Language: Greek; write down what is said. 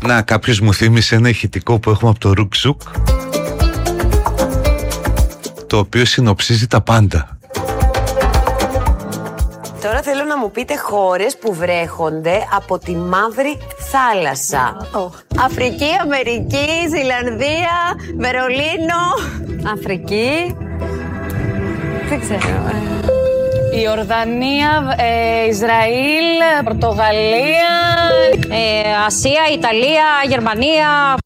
Να, κάποιος μου θύμισε ένα ηχητικό που έχουμε από το Ρουκζουκ, το οποίο συνοψίζει τα πάντα. Τώρα θέλω να μου πείτε χώρες που βρέχονται από τη Μαύρη Θάλασσα. Αφρική, Αμερική, Ζηλανδία, Βερολίνο. Αφρική. Δεν ξέρω. Ιορδανία, Ισραήλ, Πορτογαλία, Ασία, Ιταλία, Γερμανία.